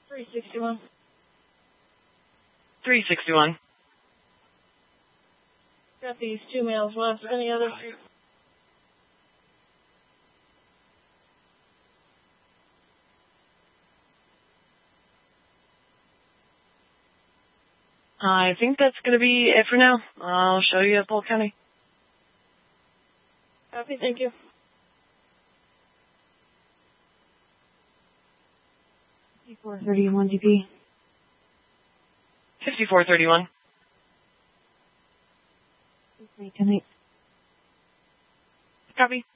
361. 361. Got these 2 males left. Any other? I think that's going to be it for now. I'll show you at Polk County. Copy, thank you. 5431 DP. 5431. Okay, 10-8. Copy.